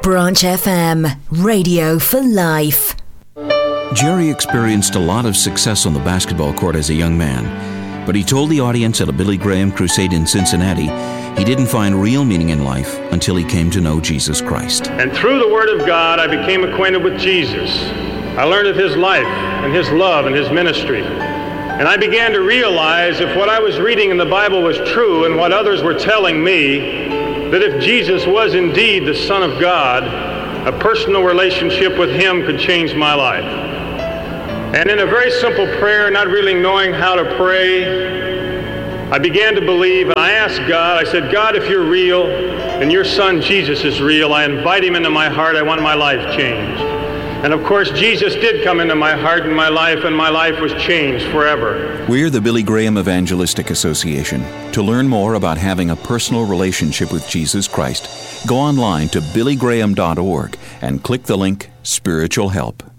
Branch FM, radio for life. Jerry experienced a lot of success on the basketball court as a young man, but he told the audience at a Billy Graham crusade in Cincinnati he didn't find real meaning in life until he came to know Jesus Christ. And through the Word of God, I became acquainted with Jesus. I learned of His life and His love and His ministry. And I began to realize if what I was reading in the Bible was true and what others were telling me, that if Jesus was indeed the Son of God, a personal relationship with Him could change my life. And in a very simple prayer, not really knowing how to pray, I began to believe, and I asked God, I said, God, if you're real, and your Son Jesus is real, I invite Him into my heart, I want my life changed. And of course, Jesus did come into my heart and my life was changed forever. We're the Billy Graham Evangelistic Association. To learn more about having a personal relationship with Jesus Christ, go online to billygraham.org and click the link Spiritual Help.